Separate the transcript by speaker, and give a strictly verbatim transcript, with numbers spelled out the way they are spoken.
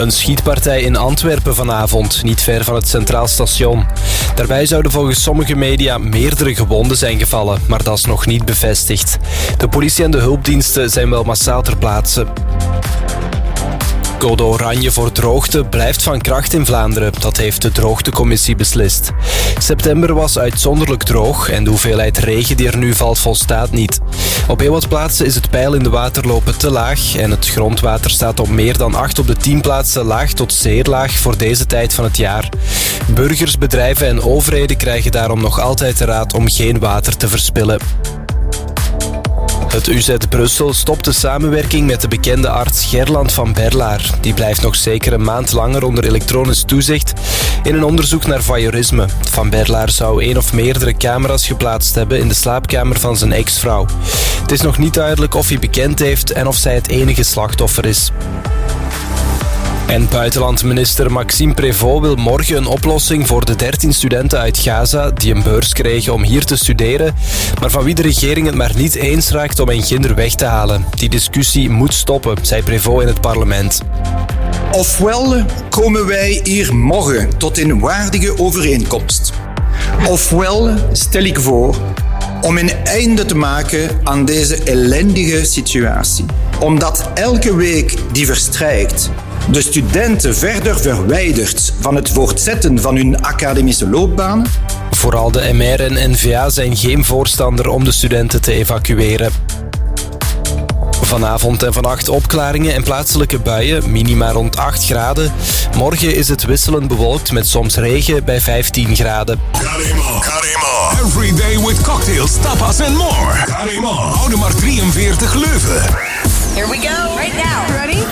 Speaker 1: Een schietpartij in Antwerpen vanavond, niet ver van het Centraal Station. Daarbij zouden volgens sommige media meerdere gewonden zijn gevallen, maar dat is nog niet bevestigd. De politie en de hulpdiensten zijn wel massaal ter plaatse. Code oranje voor droogte blijft van kracht in Vlaanderen. Dat heeft de droogtecommissie beslist. September was uitzonderlijk droog en de hoeveelheid regen die er nu valt volstaat niet. Op heel wat plaatsen is het peil in de waterlopen te laag en het grondwater staat op meer dan acht op de tien plaatsen laag tot zeer laag voor deze tijd van het jaar. Burgers, bedrijven en overheden krijgen daarom nog altijd de raad om geen water te verspillen. Het U Z Brussel stopt de samenwerking met de bekende arts Gerland van Berlaar. Die blijft nog zeker een maand langer onder elektronisch toezicht in een onderzoek naar voyeurisme. Van Berlaar zou één of meerdere camera's geplaatst hebben in de slaapkamer van zijn ex-vrouw. Het is nog niet duidelijk of hij bekend heeft en of zij het enige slachtoffer is. En buitenlandminister Maxime Prévost wil morgen een oplossing voor de dertien studenten uit Gaza die een beurs kregen om hier te studeren, maar van wie de regering het maar niet eens raakt om hen ginder weg te halen. Die discussie moet stoppen, zei Prévost in het parlement.
Speaker 2: Ofwel komen wij hier morgen tot een waardige overeenkomst. Ofwel stel ik voor om een einde te maken aan deze ellendige situatie. Omdat elke week die verstrijkt de studenten verder verwijdert van het voortzetten van hun academische loopbanen.
Speaker 1: Vooral de M R en N V A zijn geen voorstander om de studenten te evacueren. Vanavond en vannacht opklaringen en plaatselijke buien, minima rond acht graden. Morgen is het wisselend bewolkt met soms regen bij vijftien graden.
Speaker 3: Karimo, Karimo. Every day with cocktails, tapas and more. Karimo. Oude maar drieënveertig Leuven.
Speaker 4: Here we go. Right now. Ready?